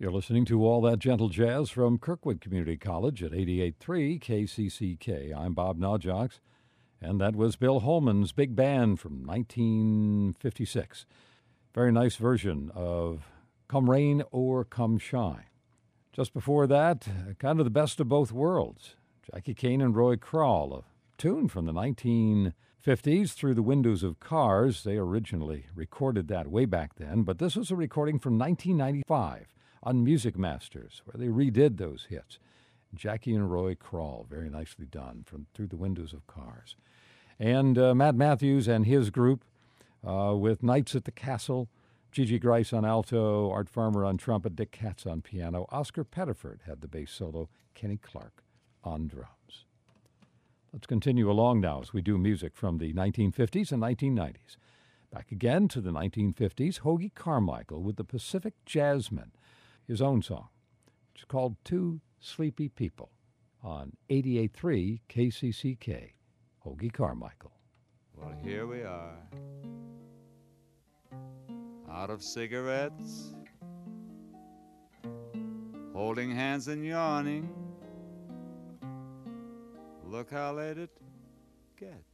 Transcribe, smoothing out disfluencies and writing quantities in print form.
You're listening to All That Gentle Jazz from Kirkwood Community College at 88.3 KCCK. I'm Bob Nawjox, and that was Bill Holman's Big Band from 1956. Very nice version of Come Rain or Come Shine. Just before that, kind of the best of both worlds. Jackie Kane and Roy Kral, a tune from the 1950s, Through the Windows of Cars. They originally recorded that way back then, but this was a recording from 1995 on Music Masters, where they redid those hits. Jackie and Roy Kral, very nicely done, from Through the Windows of Cars. And Matt Matthews and his group with Nights at the Castle, Gigi Grice on alto, Art Farmer on trumpet, Dick Katz on piano. Oscar Pettiford had the bass solo, Kenny Clark on drums. Let's continue along now as we do music from the 1950s and 1990s. Back again to the 1950s, Hoagy Carmichael with the Pacific Jazzmen, his own song, which is called Two Sleepy People on 88.3 KCCK. Hoagy Carmichael. Well, here we are, out of cigarettes, holding hands and yawning. Look how late it gets.